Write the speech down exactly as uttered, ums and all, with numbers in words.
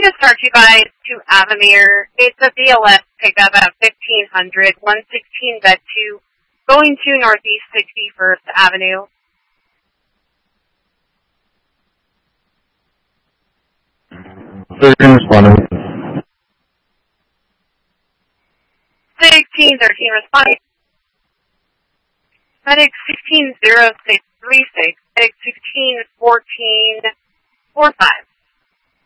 to start you guys to Avamere. It's a B L S pickup at fifteen hundred, one sixteen bed two, going to Northeast sixty-first Avenue. thirteen responding. sixteen thirteen responding. Medic sixteen zero six three six, Medic sixteen fourteen four five.